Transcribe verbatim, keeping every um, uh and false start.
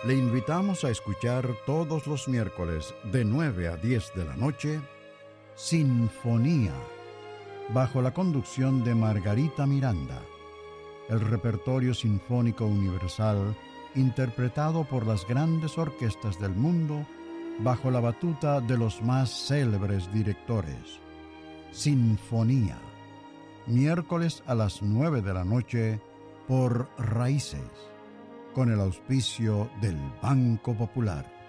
Le invitamos a escuchar todos los miércoles de nueve a diez de la noche, Sinfonía, bajo la conducción de Margarita Miranda. El repertorio sinfónico universal interpretado por las grandes orquestas del mundo bajo la batuta de los más célebres directores. Sinfonía, miércoles a las nueve de la noche por Raíces, con el auspicio del Banco Popular.